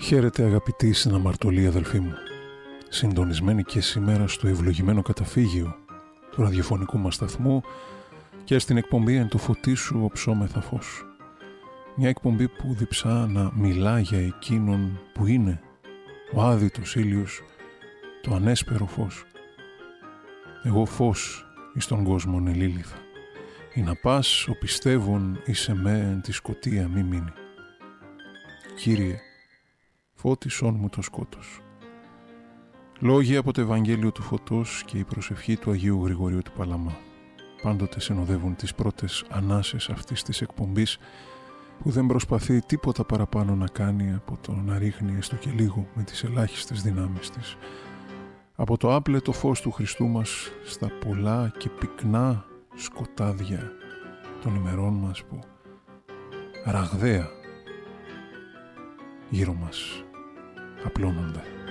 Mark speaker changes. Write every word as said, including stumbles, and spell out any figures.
Speaker 1: Χαίρετε αγαπητοί συναμαρτωλοί αδελφοί μου, συντονισμένοι και σήμερα στο ευλογημένο καταφύγιο του ραδιοφωνικού μας σταθμού και στην εκπομπή «Εν το φωτί σου οψόμεθα φως». Μια εκπομπή που διψά να μιλά για εκείνον που είναι ο άδειτος ήλιος, το ανέσπερο φως. Εγώ φως εις τον κόσμον ελήλυθα, ή να πας ο πιστεύων εις εμέ εν τη σκοτία μη μείνει. Κύριε, φώτισόν μου το σκότος. Λόγια από το Ευαγγέλιο του Φωτός και η προσευχή του Αγίου Γρηγορίου του Παλαμά πάντοτε συνοδεύουν τις πρώτες ανάσες αυτής της εκπομπής, που δεν προσπαθεί τίποτα παραπάνω να κάνει από το να ρίχνει έστω και λίγο με τις ελάχιστες δυνάμεις της από το άπλετο φως του Χριστού μας στα πολλά και πυκνά σκοτάδια των ημερών μας που ραγδαία γύρω μας απλώνονται.